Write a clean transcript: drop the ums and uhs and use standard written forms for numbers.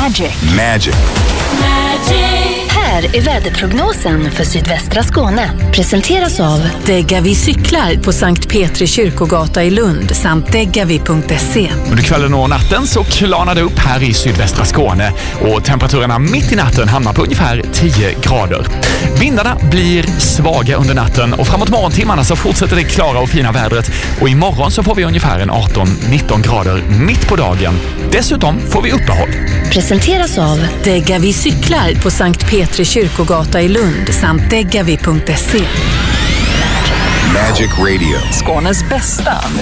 Magic. Magic. Här är väderprognosen för sydvästra Skåne. Presenteras av Degavi cyklar på Sankt Petri kyrkogata i Lund samt degavi.se. Under kvällen och natten så klarnar det upp här i sydvästra Skåne och temperaturerna mitt i natten hamnar på ungefär 10 grader. Vindarna blir svaga under natten och framåt morgontimmarna så fortsätter det klara och fina vädret och imorgon så får vi ungefär en 18-19 grader mitt på dagen. Dessutom får vi uppehåll. Presenteras av Degavi cyklar på Sankt Petri kyrkogata i Lund samt degavi.se. Magic Radio. Skånes bästa